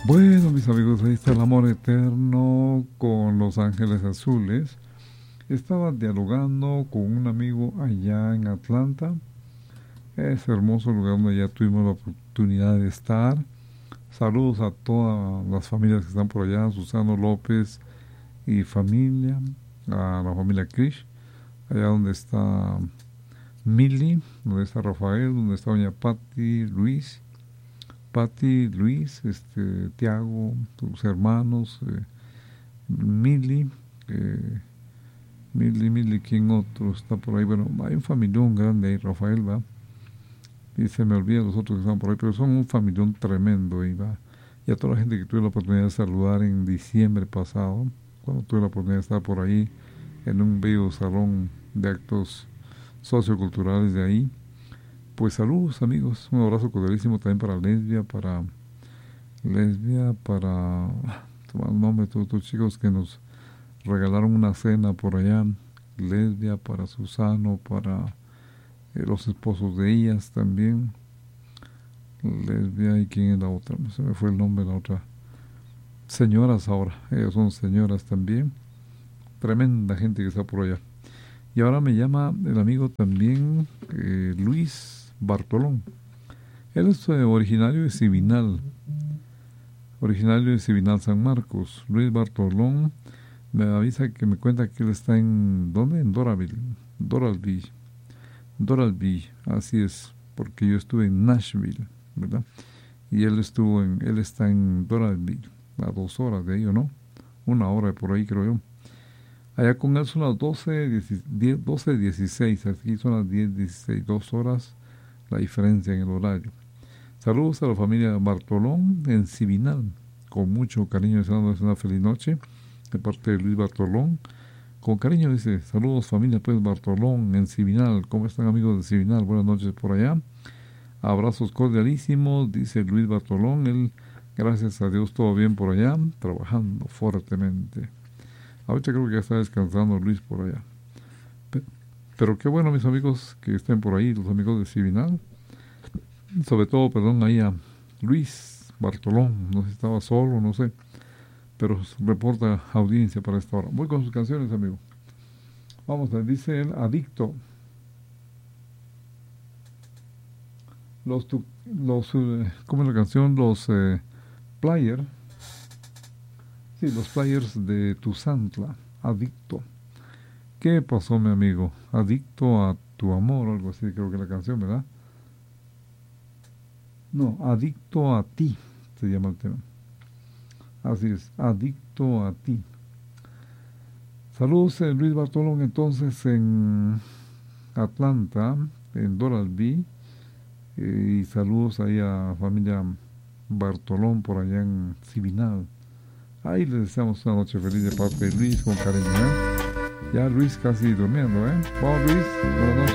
Bueno, mis amigos, ahí está el amor eterno con Los Ángeles Azules. Estaba dialogando con un amigo allá en Atlanta. Es hermoso lugar donde ya tuvimos la oportunidad de estar. Saludos a todas las familias que están por allá, Susano López y familia, a la familia Krish, allá donde está Milly, donde está Rafael, donde está doña Patti, Luis, Tiago, tus hermanos, Milly, ¿quién otro está por ahí? Bueno, hay un familión grande ahí, Rafael, va, y se me olvidan los otros que están por ahí, pero son un familión tremendo, y va, y a toda la gente que tuve la oportunidad de saludar en diciembre pasado, cuando tuve la oportunidad de estar por ahí, en un bello salón de actos socioculturales de ahí. Pues saludos amigos, un abrazo cordialísimo también para tomar el nombre de todos estos chicos que nos regalaron una cena por allá, Lesbia, para Susano, para los esposos de ellas también, Lesbia y quién es la otra, se me fue el nombre de la otra, señoras ahora, ellas son señoras también, tremenda gente que está por allá. Y ahora me llama el amigo también Luis Bartolón. Él es originario de Cibinal San Marcos. Luis Bartolón me avisa que me cuenta que él está en, ¿dónde? En Doralville, así es, porque yo estuve en Nashville, ¿verdad? Y él está en Doralville, a 2 horas de ahí, ¿o no? 1 hora por ahí, creo yo. Allá con él son las 12:16, aquí son las 10:16, 2 horas la diferencia en el horario. Saludos a la familia Bartolón en Cibinal, con mucho cariño deseándoles una feliz noche, de parte de Luis Bartolón. Con cariño dice, saludos familia pues Bartolón en Cibinal, ¿cómo están amigos de Cibinal? Buenas noches por allá. Abrazos cordialísimos, dice Luis Bartolón, él, gracias a Dios, todo bien por allá, trabajando fuertemente. Ahorita creo que ya está descansando Luis por allá. Pero qué bueno, mis amigos, que estén por ahí, los amigos de Cibinal. Sobre todo, ahí a Luis Bartolón. No sé si estaba solo, no sé. Pero reporta audiencia para esta hora. Voy con sus canciones, amigo. Vamos, dice el Adicto. ¿Cómo es la canción? Los Players. Sí, los Players de Tuzantla, Adicto. ¿Qué pasó, mi amigo? Adicto a tu amor, o algo así, creo que es la canción, ¿verdad? No, Adicto a ti, se llama el tema. Así es, Adicto a ti. Saludos, Luis Bartolón, entonces, en Atlanta, en Doralby, y saludos ahí a familia Bartolón, por allá en Cibinal. Ahí les deseamos una noche feliz de parte de Luis, con cariño, ¿eh? Ya Luis casi durmiendo, ¿eh? Vamos Luis, buenas noches.